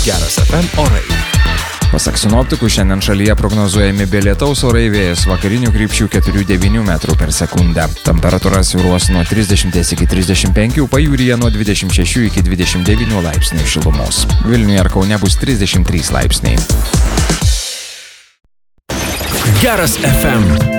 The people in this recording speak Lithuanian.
Geras FM orai. Pasak sinoptikų, šiandien šalyje prognozuojami be lietaus orai, vėjas vakarinių krypčių 4-9 metrų per sekundę. Temperatūra svyruos nuo 30 iki 35, pajūryje nuo 26 iki 29 laipsnių šilumos. Vilniuje ir Kaune bus 33 laipsniai. Geras FM.